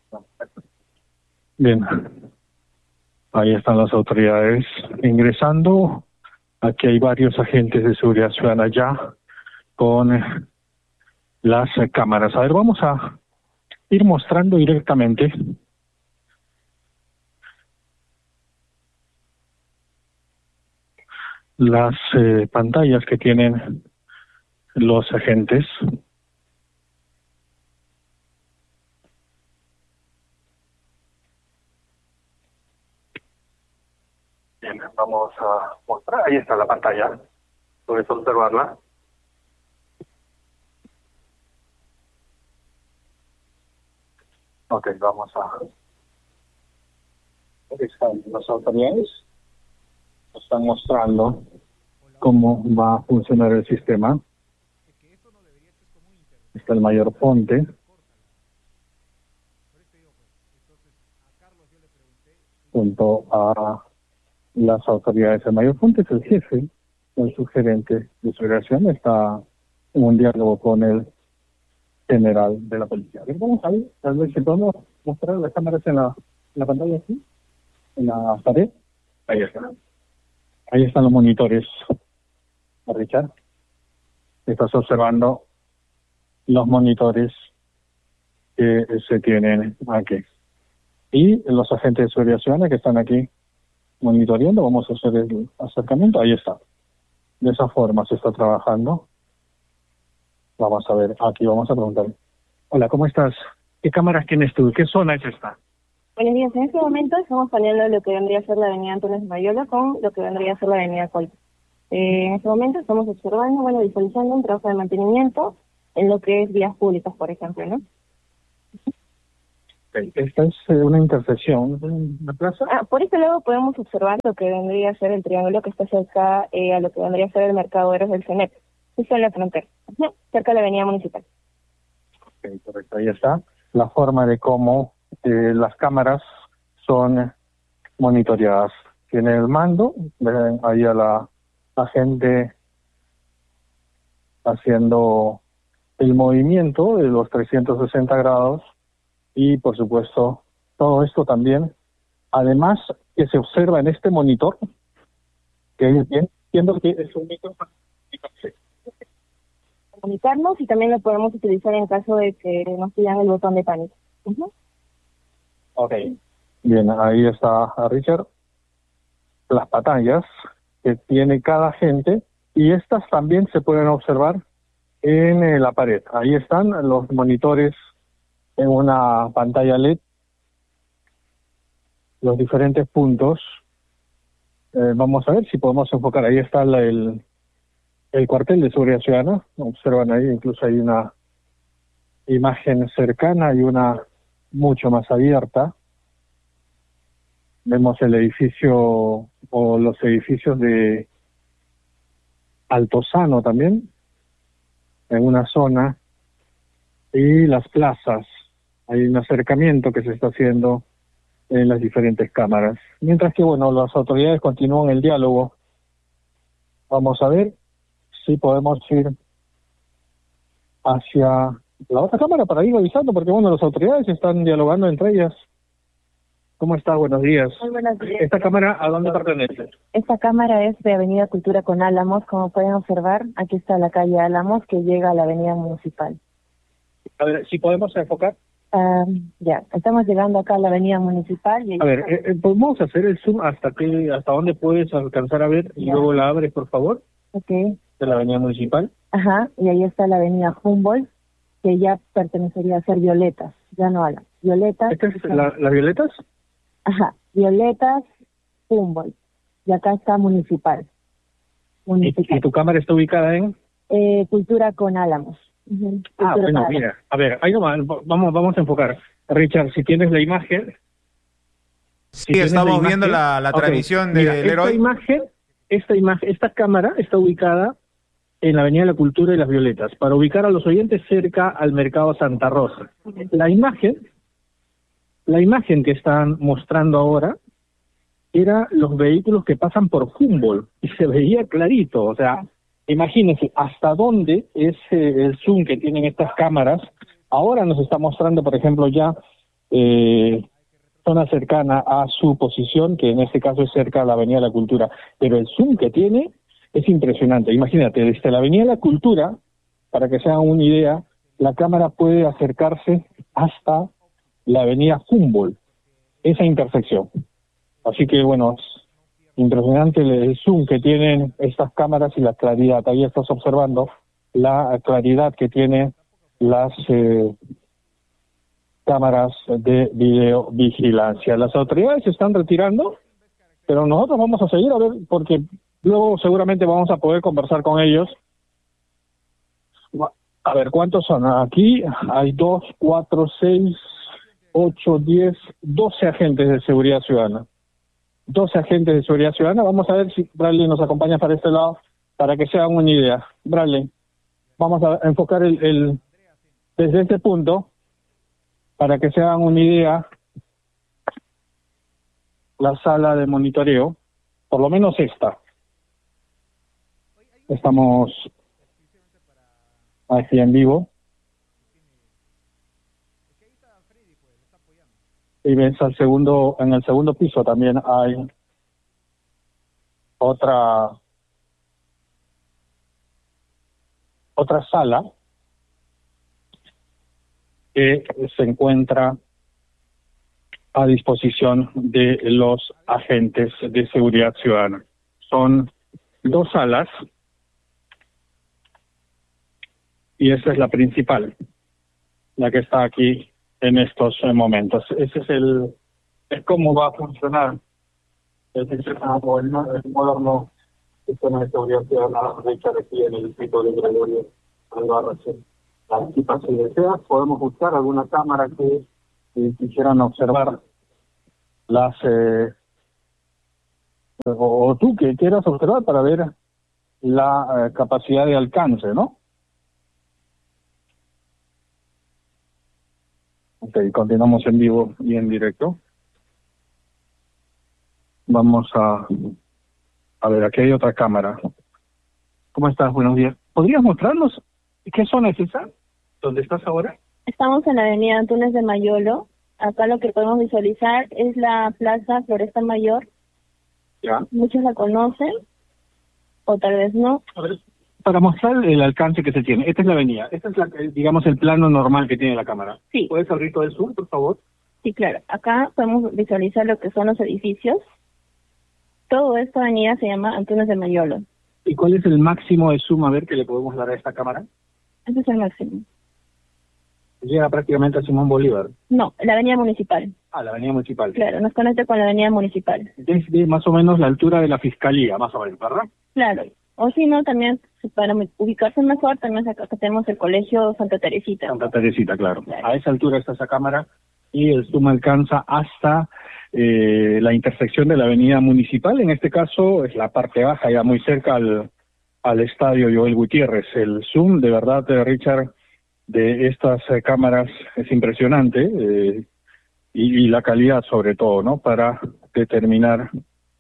Bien, ahí están las autoridades ingresando. Aquí hay varios agentes de seguridad ciudadana ya con las cámaras. A ver, vamos a ir mostrando directamente las pantallas que tienen los agentes. Bien, vamos a mostrar. Ahí está la pantalla. Puedes observarla. Ok, vamos a... Ahí están las autoridades. Están mostrando cómo va a funcionar el sistema. Está el mayor Ponte. Junto a las autoridades. El mayor Ponte es el jefe, el subgerente de seguridad. Está en un diálogo con el general de la policía. A ver, vamos a ver, tal vez si podemos mostrar las cámaras en la pantalla aquí, en la pared. Ahí está. Ahí están los monitores. Richard, estás observando los monitores que se tienen aquí. Y los agentes de seguridad ciudadana que están aquí monitoreando, vamos a hacer el acercamiento. Ahí está. De esa forma se está trabajando. Vamos a ver, aquí vamos a preguntar. Hola, ¿cómo estás? ¿Qué cámaras tienes tú? ¿Qué zona es esta? Buenos días, en este momento estamos planeando lo que vendría a ser la avenida Antunes Mayolo con lo que vendría a ser la avenida Colta. En este momento estamos observando, visualizando un trabajo de mantenimiento en lo que es vías públicas, por ejemplo, ¿no? Okay. Esta es una intersección de la plaza. Por este lado podemos observar lo que vendría a ser el triángulo que está cerca a lo que vendría a ser el mercado Eros del CENEP, justo en la frontera, cerca de la avenida municipal. Ok, correcto, ahí está. La forma de cómo las cámaras son monitoreadas. Tiene el mando, ven ahí a la gente haciendo el movimiento de los 360 grados y, por supuesto, todo esto también, además que se observa en este monitor, que entiendo que es un micrófono. Comunicarnos y también lo podemos utilizar en caso de que nos pidan el botón de pánico. Ok. Bien, ahí está Richard. Las pantallas que tiene cada agente y estas también se pueden observar en la pared. Ahí están los monitores en una pantalla LED, los diferentes puntos. Vamos a ver si podemos enfocar. Ahí está el cuartel de seguridad ciudadana. Observan ahí, incluso hay una imagen cercana y una mucho más abierta. Vemos el edificio o los edificios de Altozano también, en una zona, y las plazas. Hay un acercamiento que se está haciendo en las diferentes cámaras. Mientras que, las autoridades continúan el diálogo. Vamos a ver si podemos ir hacia la otra cámara para ir revisando, porque, las autoridades están dialogando entre ellas. ¿Cómo está? Buenos días. Muy buenos días. ¿Esta cámara a dónde pertenece? Esta cámara es de Avenida Cultura con Álamos, como pueden observar. Aquí está la calle Álamos que llega a la avenida municipal. A ver, si podemos enfocar. Ya, estamos llegando acá a la avenida municipal. Y a ver, ¿podemos hacer el zoom hasta dónde puedes alcanzar a ver? Y luego la abres, por favor. Ok. De la avenida municipal. Ajá, y ahí está la avenida Humboldt, que ya pertenecería a ser Violetas, ya no Álamos. Violetas. ¿Estas es las Violetas? Ajá, Violetas, Humboldt. Y acá está municipal. ¿Y tu cámara está ubicada en? Cultura con Álamos. Mira, a ver, ahí nomás, vamos a enfocar. Richard, si tienes la imagen. Sí, estamos viendo la transmisión de Leroy. Esta cámara está ubicada en la Avenida de la Cultura y las Violetas, para ubicar a los oyentes cerca al Mercado Santa Rosa. La imagen que están mostrando ahora era los vehículos que pasan por Humboldt y se veía clarito, o sea, imagínense hasta dónde es el zoom que tienen estas cámaras. Ahora nos está mostrando, por ejemplo, ya zona cercana a su posición, que en este caso es cerca de la Avenida de la Cultura, pero el zoom que tiene es impresionante. Imagínate, desde la Avenida de la Cultura, para que se hagan una idea, la cámara puede acercarse hasta la Avenida Humboldt, esa intersección. Así que bueno, es impresionante el zoom que tienen estas cámaras y la claridad. Ahí estás observando la claridad que tienen las cámaras de videovigilancia. Las autoridades se están retirando, pero nosotros vamos a seguir a ver, porque luego seguramente vamos a poder conversar con ellos. A ver, ¿cuántos son? Aquí hay 2, 4, 6, 8, 10, 12 agentes de seguridad ciudadana. 12 agentes de seguridad ciudadana. Vamos a ver si Bradley nos acompaña para este lado, para que se hagan una idea. Bradley, vamos a enfocar desde este punto, para que se hagan una idea, la sala de monitoreo, por lo menos esta. Estamos aquí en vivo. Y ves en el segundo piso también hay otra sala que se encuentra a disposición de los agentes de seguridad ciudadana. Son 2 salas y esa es la principal, la que está aquí en estos momentos. Ese es cómo va a funcionar el moderno sistema de seguridad ciudadana, Richard, aquí en el distrito de Gregorio Albarracín. Aquí, si deseas, podemos buscar alguna cámara que quisieran observar las o tú que quieras observar para ver la capacidad de alcance, ¿no? Ok, continuamos en vivo y en directo. Vamos a ver, aquí hay otra cámara. ¿Cómo estás? Buenos días. ¿Podrías mostrarnos qué zona es esa? ¿Dónde estás ahora? Estamos en la avenida Antunes de Mayolo. Acá lo que podemos visualizar es la Plaza Floresta Mayor. Ya. Muchos la conocen, o tal vez no. A ver, para mostrar el alcance que se tiene, esta es la avenida. Esta es digamos, el plano normal que tiene la cámara. Sí. ¿Puedes abrir todo el zoom, por favor? Sí, claro. Acá podemos visualizar lo que son los edificios. Todo esta avenida se llama Antunes de Mayolo. ¿Y cuál es el máximo de zoom, a ver, que le podemos dar a esta cámara? Ese es el máximo. Llega prácticamente a Simón Bolívar. No, la avenida municipal. Ah, la avenida municipal. Claro, nos conecta con la avenida municipal. Desde más o menos la altura de la fiscalía, más o menos, ¿verdad? Claro. O si no, también para ubicarse mejor, también acá tenemos el colegio Santa Teresita. Santa Teresita, claro. A esa altura está esa cámara y el zoom alcanza hasta la intersección de la avenida municipal. En este caso es la parte baja, ya muy cerca al estadio Joel Gutiérrez. El zoom, de verdad, Richard, de estas cámaras es impresionante y la calidad sobre todo, ¿no? Para determinar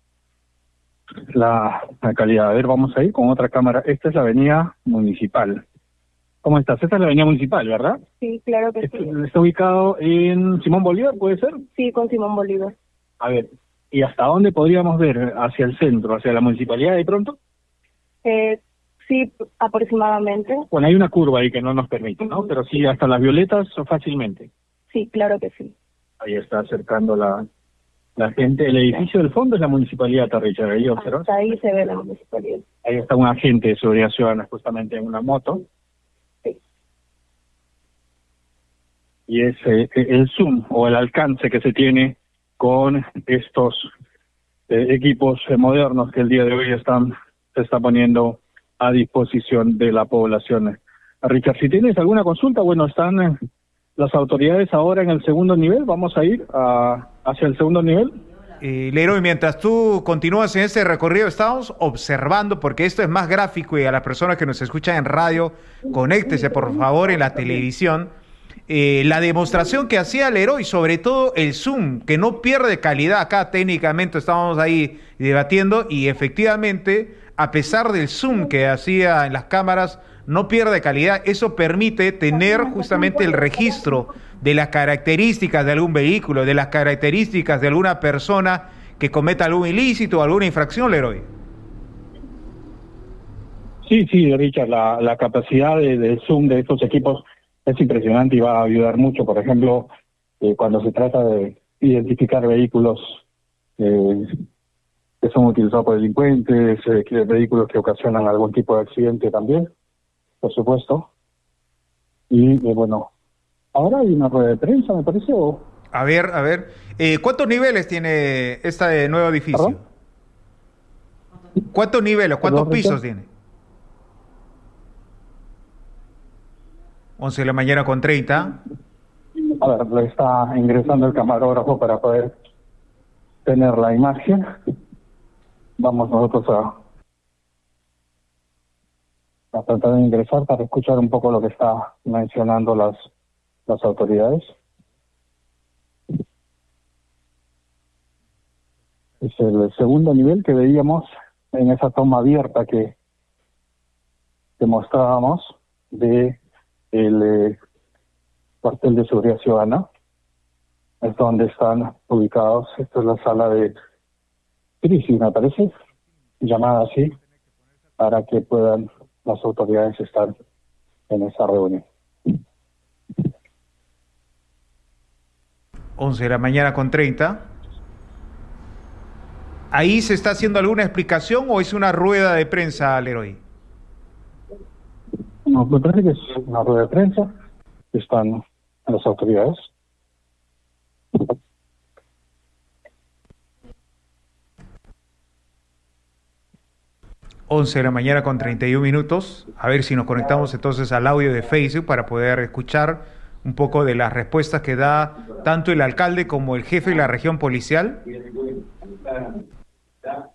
la calidad. A ver, vamos a ir con otra cámara. Esta es la avenida municipal. ¿Cómo estás? Esta es la avenida municipal, ¿verdad? Sí, claro que sí. ¿Está ubicado en Simón Bolívar, puede ser? Sí, con Simón Bolívar. A ver, ¿y hasta dónde podríamos ver? ¿Hacia el centro, hacia la municipalidad de pronto? Sí, aproximadamente. Bueno, hay una curva ahí que no nos permite, ¿no? Pero sí, hasta las violetas fácilmente. Sí, claro que sí. Ahí está acercando la gente. El edificio del fondo es la municipalidad, Richard. Ahí observas. Hasta ahí se ve la municipalidad. Ahí está un agente de seguridad ciudadana justamente en una moto. Sí. Y es el zoom o el alcance que se tiene con estos equipos modernos que el día de hoy se está poniendo a disposición de la población. Richard, si tienes alguna consulta, bueno, están las autoridades ahora en el segundo nivel. Vamos a ir hacia el segundo nivel. Leroy, mientras tú continúas en este recorrido, estamos observando, porque esto es más gráfico y a las personas que nos escuchan en radio, conéctese por favor en la televisión, la demostración que hacía Leroy, sobre todo el zoom, que no pierde calidad. Acá técnicamente estábamos ahí debatiendo y efectivamente, a pesar del zoom que hacía en las cámaras, no pierde calidad. Eso permite tener justamente el registro de las características de algún vehículo, de las características de alguna persona que cometa algún ilícito o alguna infracción, Leroy. Sí, Richard, la capacidad de zoom de estos equipos es impresionante y va a ayudar mucho. Por ejemplo, cuando se trata de identificar vehículos que son utilizados por delincuentes, vehículos que ocasionan algún tipo de accidente también, por supuesto. Y bueno, ahora hay una rueda de prensa, me parece. A ver. ¿Cuántos niveles tiene este nuevo edificio? ¿Perdón? ¿Cuántos niveles, cuántos pisos tiene? 11 de la mañana con 30. A ver, le está ingresando el camarógrafo para poder tener la imagen. Vamos nosotros a tratar de ingresar para escuchar un poco lo que está mencionando las autoridades. Es el segundo nivel que veíamos en esa toma abierta que mostrábamos de el cuartel de seguridad ciudadana. Es donde están ubicados. Esta es la sala de crisis, me parece, llamada así, para que puedan las autoridades estar en esa reunión. 11 de la mañana con 30. ¿Ahí se está haciendo alguna explicación o es una rueda de prensa, Leroy? No, me parece que es una rueda de prensa. Están las autoridades. Once de la mañana con 31 minutos. A ver si nos conectamos entonces al audio de Facebook para poder escuchar un poco de las respuestas que da tanto el alcalde como el jefe de la región policial.